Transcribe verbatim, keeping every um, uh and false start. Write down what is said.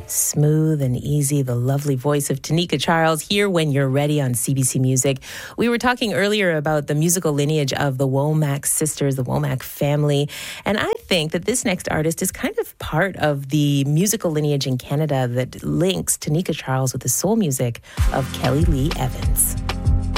Smooth and easy, the lovely voice of Tanika Charles here when you're ready on C B C Music. We were talking earlier about the musical lineage of the Womack sisters, the Womack family, and I think that this next artist is kind of part of the musical lineage in Canada that links Tanika Charles with the soul music of Kelly Lee Evans.